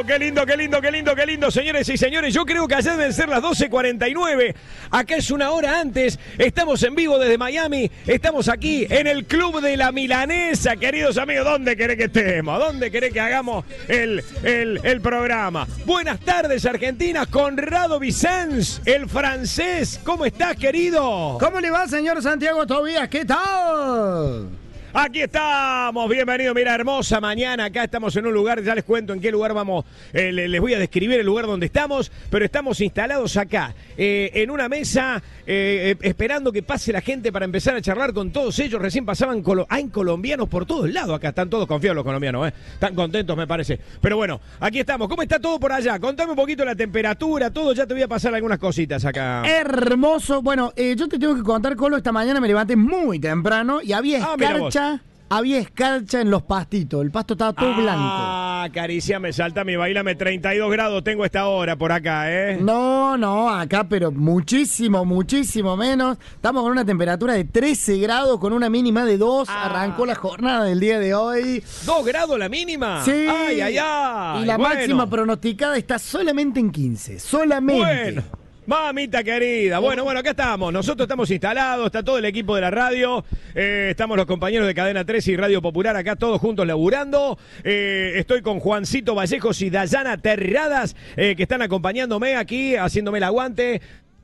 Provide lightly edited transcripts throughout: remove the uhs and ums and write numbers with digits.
qué lindo, qué lindo, qué lindo, qué lindo, señores y señores. Yo creo que allá deben ser las 12:49. Acá es una hora antes. Estamos en vivo desde Miami. Estamos aquí en el Club de la Milanesa, queridos amigos. ¿Dónde querés que estemos? ¿Dónde querés que hagamos el programa? Buenas tardes, Argentina. Conrado Vicens, el francés. ¿Cómo estás, querido? ¿Cómo le va, señor Santiago Tobías? ¿Qué tal? Aquí estamos, bienvenido, mira, hermosa mañana, acá estamos en un lugar, ya les cuento en qué lugar vamos, les voy a describir el lugar donde estamos, pero estamos instalados acá, en una mesa, esperando que pase la gente para empezar a charlar con todos ellos. Recién pasaban, hay colombianos por todos lados acá, están todos confiados los colombianos, están contentos me parece, pero bueno, aquí estamos. ¿Cómo está todo por allá? Contame un poquito la temperatura, todo, ya te voy a pasar algunas cositas acá. Hermoso, bueno, yo te tengo que contar, Colo, esta mañana me levanté muy temprano y había escarcha en los pastitos, el pasto estaba todo blanco. Ah, acariciame, saltame, bailame, 32 grados tengo esta hora por acá, No, acá pero muchísimo menos. Estamos con una temperatura de 13 grados con una mínima de 2. Arrancó la jornada del día de hoy. ¿2 grados la mínima? Sí. Ay. Y la máxima pronosticada está solamente en 15, solamente. Bueno. Mamita querida, bueno, acá estamos, nosotros estamos instalados, está todo el equipo de la radio, estamos los compañeros de Cadena 13 y Radio Popular acá todos juntos laburando, estoy con Juancito Vallejos y Dayana Terradas, que están acompañándome aquí, haciéndome el aguante.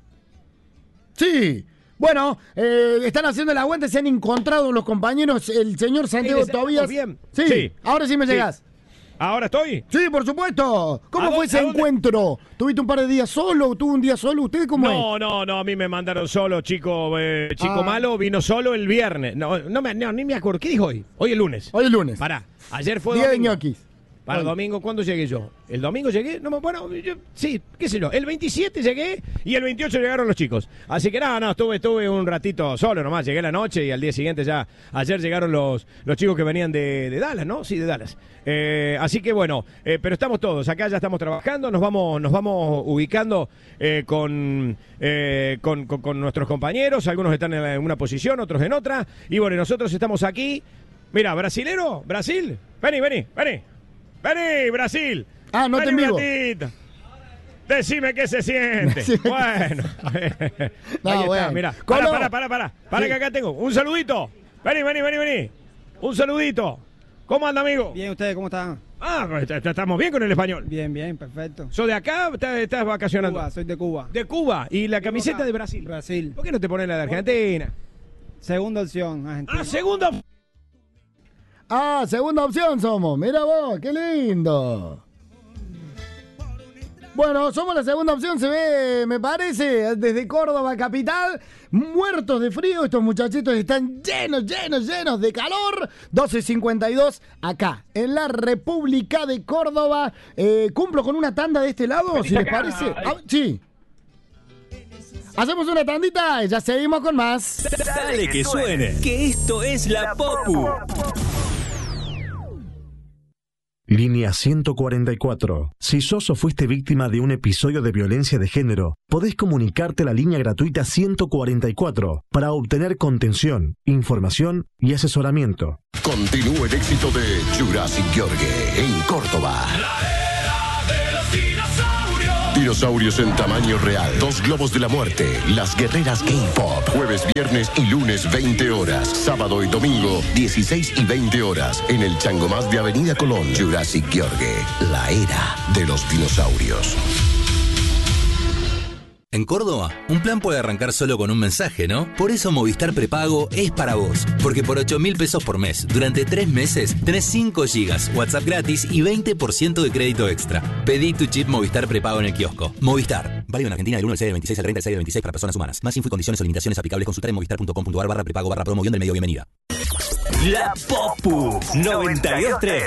Sí. Bueno, están haciendo el aguante, se han encontrado los compañeros, el señor Santiago Tobías. Bien. Sí, ahora sí me llegás. ¿Ahora estoy? Sí, por supuesto. ¿Cómo fue ese encuentro? ¿Tuviste un par de días solo? ¿Tuvo un día solo? ¿Usted cómo es? No, a mí me mandaron solo, chico malo, vino solo el viernes. No, ni me acuerdo. ¿Qué dijo hoy? Hoy es lunes. Hoy es lunes. Pará, ayer fue día domingo. de ñoquis. Para el domingo, ¿cuándo llegué yo? ¿El domingo llegué? No, bueno, sí, qué sé yo. El 27 llegué y el 28 llegaron los chicos. Así que estuve un ratito solo nomás. Llegué la noche y al día siguiente ya, ayer llegaron los chicos que venían de Dallas, ¿no? Sí, de Dallas. Así que bueno, pero estamos todos. Acá ya estamos trabajando, nos vamos ubicando con nuestros compañeros. Algunos están en una posición, otros en otra. Y bueno, nosotros estamos aquí. Mira, brasilero, Brasil. Vení. Vení, Brasil. No te envío. Decime qué se siente. Bueno. Ahí está, mirá. Para que acá tengo. Un saludito. Vení. Un saludito. ¿Cómo anda, amigo? Bien, ¿ustedes cómo están? Estamos bien con el español. Bien, perfecto. ¿Sos de acá o estás vacacionando? Cuba, soy de Cuba. ¿De Cuba? ¿Y la camiseta de Brasil? Brasil. ¿Por qué no te pones la de Argentina? Segunda opción, Argentina. Segunda. Segunda opción somos. Mira vos, qué lindo. Bueno, somos la segunda opción, se ve, me parece, desde Córdoba capital, muertos de frío. Estos muchachitos están llenos de calor. 12:52 acá, en la República de Córdoba. ¿Cumplo con una tanda de este lado, si les parece? Sí. Hacemos una tandita y ya seguimos con más. Dale que suene, que esto es la Popu. Línea 144. Si sos o fuiste víctima de un episodio de violencia de género, podés comunicarte a la línea gratuita 144 para obtener contención, información y asesoramiento. Continúa el éxito de Jurassic Gheorghe en Córdoba. Dinosaurios en tamaño real. 2 globos de la muerte. Las guerreras K-Pop. Jueves, viernes y lunes 20 horas. Sábado y domingo 16 y 20 horas. En el Changomás de Avenida Colón. Jurassic Gheorghe. La era de los dinosaurios. En Córdoba, un plan puede arrancar solo con un mensaje, ¿no? Por eso Movistar Prepago es para vos. Porque por 8.000 pesos por mes, durante 3 meses, tenés 5 gigas, WhatsApp gratis y 20% de crédito extra. Pedí tu chip Movistar Prepago en el kiosco. Movistar. Válido en Argentina del 1 al 6 del 26 al 30 del 6 del 26 para personas humanas. Más info y condiciones o limitaciones aplicables consultar en movistar.com.ar/prepago/promoción del medio bienvenida. La Popu 92.3